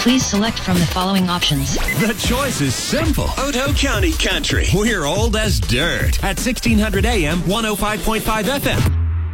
Please select from the following options. The choice is simple. Otoe County Country. We're old as dirt. At 1600 AM, 105.5 FM.